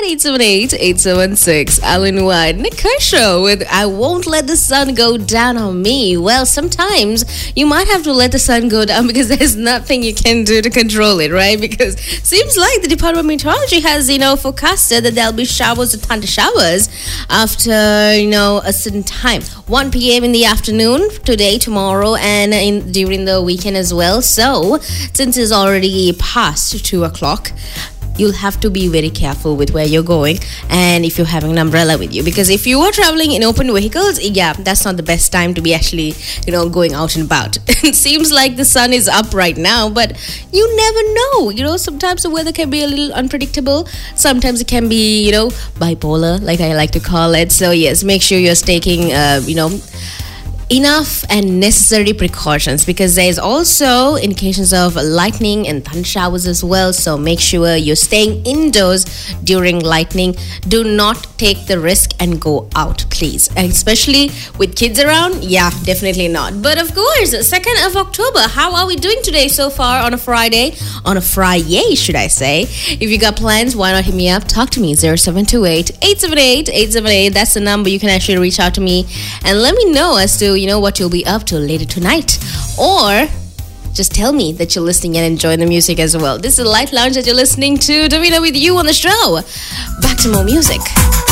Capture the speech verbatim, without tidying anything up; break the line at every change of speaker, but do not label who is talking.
eight seven eight, eight seven six. Alan White, Nick Kershaw with I Won't Let the Sun Go Down on Me. Well, sometimes you might have to let the sun go down because there's nothing you can do to control it, right? Because seems like the Department of Meteorology has, you know, forecasted that there'll be showers and thunder showers after, you know, a certain time. one p.m. in the afternoon, today, tomorrow, and in during the weekend as well. So, since it's already past two o'clock, you'll have to be very careful with where you're going and if you're having an umbrella with you, because if you are traveling in open vehicles, yeah, that's not the best time to be actually, you know, going out and about. It seems like the sun is up right now, but you never know. You know, sometimes the weather can be a little unpredictable. Sometimes it can be, you know, bipolar, like I like to call it. So yes, make sure you're taking, uh, you know, enough and necessary precautions, because there is also indications of lightning and thunder showers as well. So make sure you're staying indoors during lightning. Do not take the risk and go out, please, and especially with kids around. Yeah, definitely not. But of course, second of October, how are we doing today so far on a Friday? On a Friday, should I say? If you got plans, why not hit me up? Talk to me, zero seven two eight, eight seven eight, eight seven eight. That's the number. You can actually reach out to me and let me know as to, you know, what you'll be up to later tonight, or just tell me that you're listening and enjoying the music as well. This is the Light Lounge that you're listening to. Davina with you on the show. Back to more music.